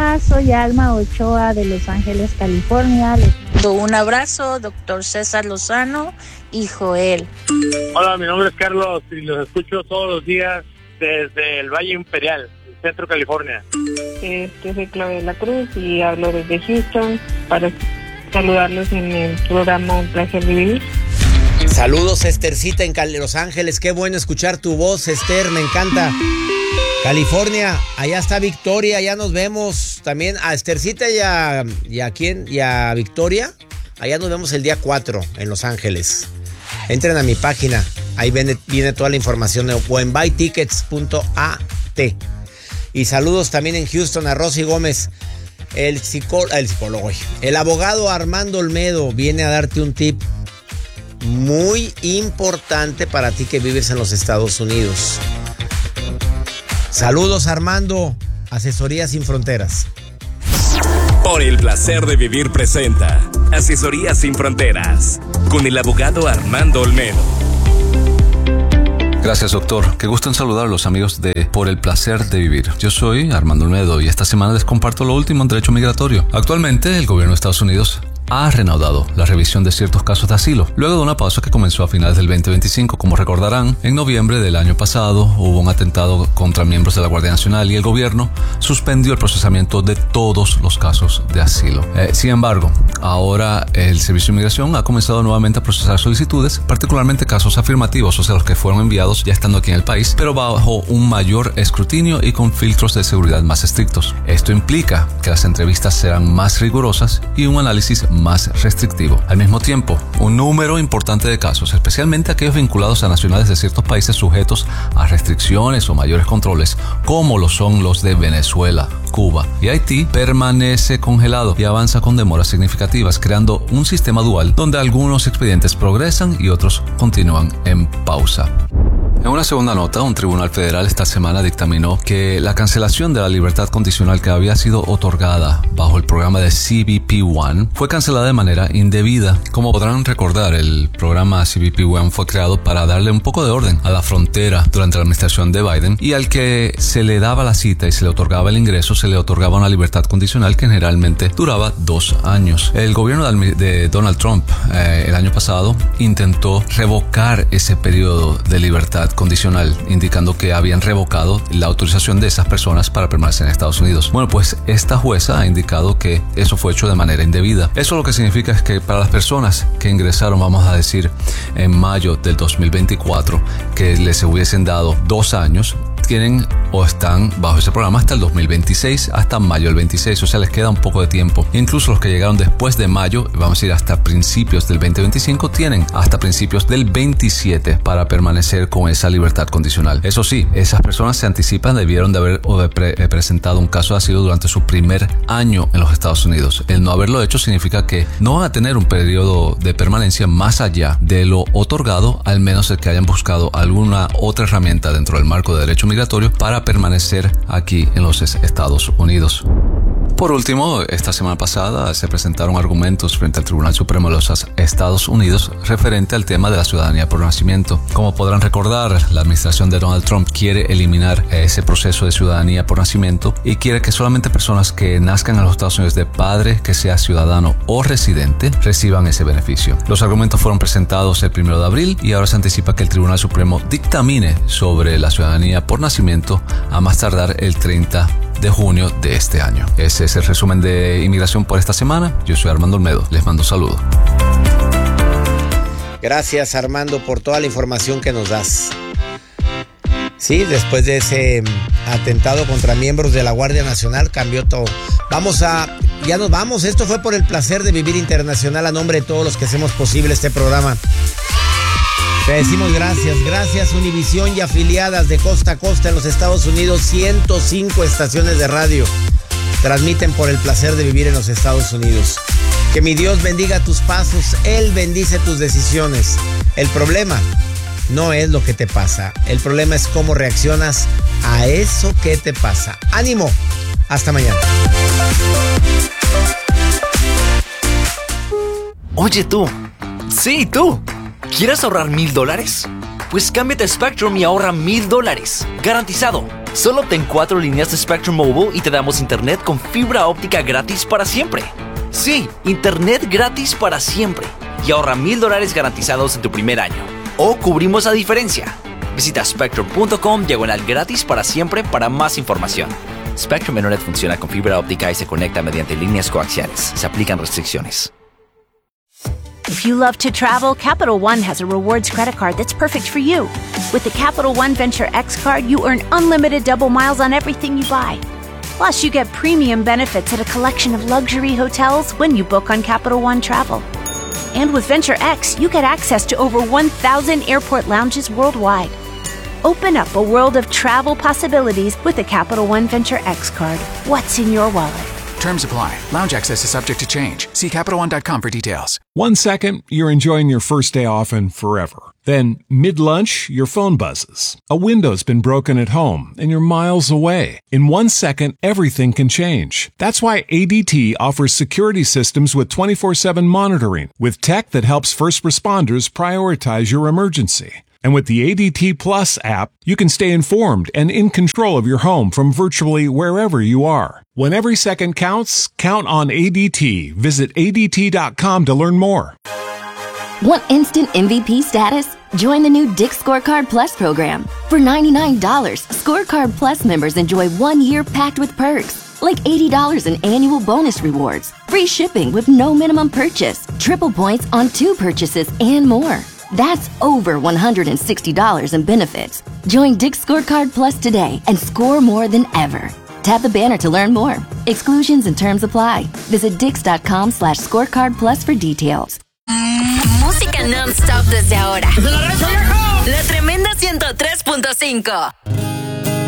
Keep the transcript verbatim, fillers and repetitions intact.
Hola, soy Alma Ochoa de Los Ángeles, California. Les mando un abrazo, doctor César Lozano y Joel. Hola, mi nombre es Carlos y los escucho todos los días desde el Valle Imperial, Centro California. Este, soy Claudia de la Cruz y hablo desde Houston para saludarlos en el programa Un Placer de Vivir. Saludos, Esthercita en Los Ángeles. Qué bueno escuchar tu voz, Esther, me encanta. California, allá está Victoria, allá nos vemos. También a Esthercita y a, y a quién, y a Victoria. Allá nos vemos el día cuatro en Los Ángeles. Entren a mi página, ahí viene, viene toda la información, o en buy tickets punto a t. Y saludos también en Houston a Rosy Gómez. El, psicó, el psicólogo, el abogado Armando Olmedo viene a darte un tip muy importante para ti que vives en los Estados Unidos. Saludos, Armando. Asesoría Sin Fronteras. Por el placer de vivir presenta Asesoría Sin Fronteras con el abogado Armando Olmedo. Gracias, doctor. Qué gusto en saludar a los amigos de Por el Placer de Vivir. Yo soy Armando Olmedo y esta semana les comparto lo último en derecho migratorio. Actualmente, el gobierno de Estados Unidos ha reanudado la revisión de ciertos casos de asilo, luego de una pausa que comenzó a finales del veinte veinticinco. Como recordarán, en noviembre del año pasado hubo un atentado contra miembros de la Guardia Nacional y el gobierno suspendió el procesamiento de todos los casos de asilo. Eh, sin embargo, ahora el Servicio de Inmigración ha comenzado nuevamente a procesar solicitudes, particularmente casos afirmativos, o sea, los que fueron enviados ya estando aquí en el país, pero bajo un mayor escrutinio y con filtros de seguridad más estrictos. Esto implica que las entrevistas serán más rigurosas y un análisis más restrictivo. Al mismo tiempo, un número importante de casos, especialmente aquellos vinculados a nacionales de ciertos países sujetos a restricciones o mayores controles, como lo son los de Venezuela, Cuba y Haití, permanece congelado y avanza con demoras significativas, creando un sistema dual donde algunos expedientes progresan y otros continúan en pausa. En una segunda nota, un tribunal federal esta semana dictaminó que la cancelación de la libertad condicional que había sido otorgada bajo el programa de C B P uno fue cancelada de manera indebida. Como podrán recordar, el programa C B P uno fue creado para darle un poco de orden a la frontera durante la administración de Biden, y al que se le daba la cita y se le otorgaba el ingreso, se le otorgaba una libertad condicional que generalmente duraba dos años. El gobierno de Donald Trump eh, el año pasado intentó revocar ese periodo de libertad condicional, indicando que habían revocado la autorización de esas personas para permanecer en Estados Unidos. Bueno, pues esta jueza ha indicado que eso fue hecho de manera indebida. Eso lo que significa es que para las personas que ingresaron, vamos a decir, en mayo del dos mil veinticuatro, que les hubiesen dado dos años, tienen o están bajo ese programa hasta el dos mil veintiséis, hasta mayo del veintiséis, o sea, les queda un poco de tiempo. Incluso los que llegaron después de mayo, vamos a decir hasta principios del veinte veinticinco, tienen hasta principios del veintisiete para permanecer con esa libertad condicional. Eso sí, esas personas se anticipan, debieron de haber o de pre- presentado un caso de asilo durante su primer año en los Estados Unidos. El no haberlo hecho significa que no van a tener un periodo de permanencia más allá de lo otorgado, al menos el que hayan buscado alguna otra herramienta dentro del marco de derecho migratorio para permanecer aquí en los Estados Unidos. Por último, esta semana pasada se presentaron argumentos frente al Tribunal Supremo de los Estados Unidos referente al tema de la ciudadanía por nacimiento. Como podrán recordar, la administración de Donald Trump quiere eliminar ese proceso de ciudadanía por nacimiento y quiere que solamente personas que nazcan en los Estados Unidos de padre que sea ciudadano o residente reciban ese beneficio. Los argumentos fueron presentados el primero de abril y ahora se anticipa que el Tribunal Supremo dictamine sobre la ciudadanía por nacimiento a más tardar el treinta de junio de este año. Ese es el resumen de inmigración por esta semana. Yo soy Armando Olmedo. Les mando un saludo. Gracias, Armando, por toda la información que nos das. Sí, después de ese atentado contra miembros de la Guardia Nacional cambió todo. Vamos a... Ya nos vamos. Esto fue Por el Placer de Vivir Internacional, a nombre de todos los que hacemos posible este programa. Te decimos gracias, gracias Univisión y afiliadas de costa a costa en los Estados Unidos. ciento cinco estaciones de radio transmiten Por el Placer de Vivir en los Estados Unidos. Que mi Dios bendiga tus pasos, Él bendice tus decisiones. El problema no es lo que te pasa, el problema es cómo reaccionas a eso que te pasa. ¡Ánimo! Hasta mañana. Oye tú, sí tú, ¿quieres ahorrar mil dólares? Pues cámbiate a Spectrum y ahorra mil dólares, garantizado. Solo obtén cuatro líneas de Spectrum Mobile y te damos internet con fibra óptica gratis para siempre. Sí, internet gratis para siempre. Y ahorra mil dólares garantizados en tu primer año. O cubrimos la diferencia. Visita spectrum.com diagonal gratis para siempre para más información. Spectrum Internet funciona con fibra óptica y se conecta mediante líneas coaxiales. Se aplican restricciones. If you love to travel, Capital One has a rewards credit card that's perfect for you. With the Capital One Venture X card, you earn unlimited double miles on everything you buy. Plus, you get premium benefits at a collection of luxury hotels when you book on Capital One Travel. And with Venture X, you get access to over one thousand airport lounges worldwide. Open up a world of travel possibilities with the Capital One Venture X card. What's in your wallet? Terms apply. Lounge access is subject to change. See Capital One dot com for details. One second, you're enjoying your first day off and forever. Then, mid-lunch, your phone buzzes. A window's been broken at home and you're miles away. In one second, everything can change. That's why A D T offers security systems with twenty-four seven monitoring, with tech that helps first responders prioritize your emergency. And with the A D T Plus app, you can stay informed and in control of your home from virtually wherever you are. When every second counts, count on A D T. Visit A D T dot com to learn more. Want instant M V P status? Join the new Dick's Scorecard Plus program. For ninety-nine dollars, Scorecard Plus members enjoy one year packed with perks, like eighty dollars in annual bonus rewards, free shipping with no minimum purchase, triple points on two purchases, and more. That's over one hundred sixty dollars in benefits. Join Dick's Scorecard Plus today and score more than ever. Tap the banner to learn more. Exclusions and terms apply. Visit Dix.com slash scorecard plus for details. Música non-stop desde ahora. La Tremenda ciento tres punto cinco.